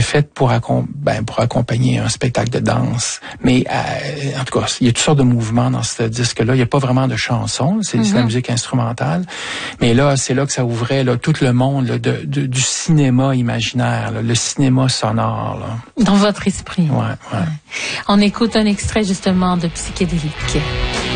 faite pour accompagner un spectacle de danse. Mais en tout cas, il y a toutes sortes de mouvements dans ce disque-là. Il n'y a pas vraiment de chansons, c'est de la musique instrumentale. Mais là, c'est là que ça ouvrait là, tout le monde là, du cinéma imaginaire, là, le cinéma sonore. Là. Dans votre esprit. Ouais. On écoute un extrait justement de Psychédélique.